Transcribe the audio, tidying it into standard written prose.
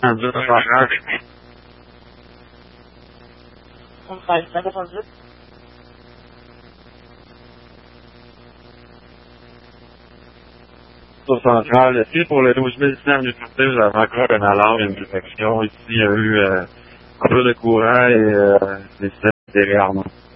218 centrale. Centrale 518. Sur centrale, ici pour le 12100 avenue Ferté, j'avais encore une alarme, une détection. Ici, il y a eu un peu de courant et des systèmes derrière moi.